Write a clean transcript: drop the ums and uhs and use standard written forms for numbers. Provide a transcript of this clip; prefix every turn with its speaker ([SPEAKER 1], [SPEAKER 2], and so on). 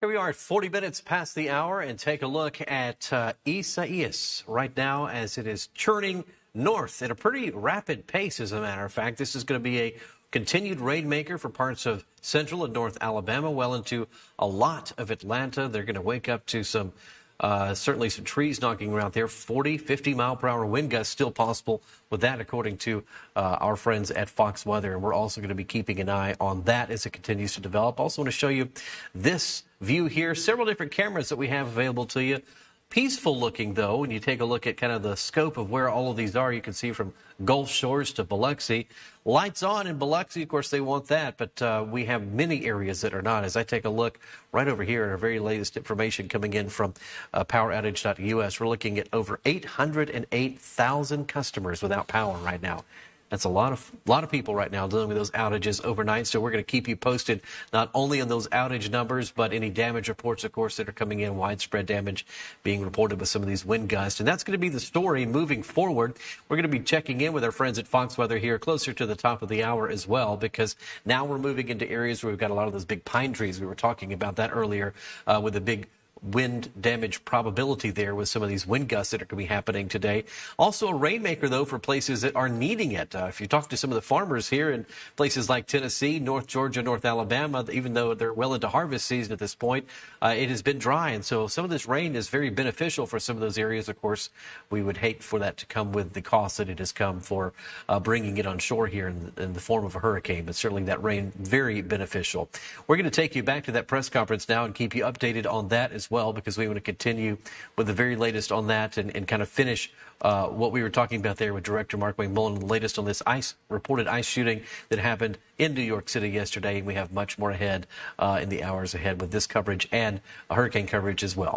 [SPEAKER 1] Here we are at 40 minutes past the hour, and take a look at Isaias right now as it is churning north at a pretty rapid pace. As a matter of fact, this is going to be a continued rainmaker for parts of central and north Alabama, well into a lot of Atlanta. They're going to wake up to some certainly some trees knocking around there. 40, 50 mile per hour wind gusts still possible with that, according to our friends at Fox Weather. And we're also going to be keeping an eye on that as it continues to develop. Also want to show you this view here. Several different cameras that we have available to you. Peaceful looking, though, when you take a look at kind of the scope of where all of these are. You can see from Gulf Shores to Biloxi. Lights on in Biloxi, of course, they want that, but we have many areas that are not. As I take a look right over here at our very latest information coming in from poweroutage.us, we're looking at over 808,000 customers without power right now. That's a lot of people right now dealing with those outages overnight. So we're going to keep you posted not only on those outage numbers, but any damage reports, of course, that are coming in, widespread damage being reported with some of these wind gusts. And that's going to be the story moving forward. We're going to be checking in with our friends at Fox Weather here closer to the top of the hour as well, because now we're moving into areas where we've got a lot of those big pine trees. We were talking about that earlier with the big wind damage probability there with some of these wind gusts that are going to be happening today. Also a rainmaker, though, for places that are needing it. If you talk to some of the farmers here in places like Tennessee, North Georgia, North Alabama, even though they're well into harvest season at this point, it has been dry. And so some of this rain is very beneficial for some of those areas. Of course, we would hate for that to come with the cost that it has come for bringing it on shore here in the form of a hurricane. But certainly that rain, very beneficial. We're going to take you back to that press conference now and keep you updated on that as well, because we want to continue with the very latest on that and kind of finish what we were talking about there with Director Mark Wayne Mullen, the latest on this reported ice shooting that happened in New York City yesterday. And we have much more ahead in the hours ahead with this coverage and hurricane coverage as well.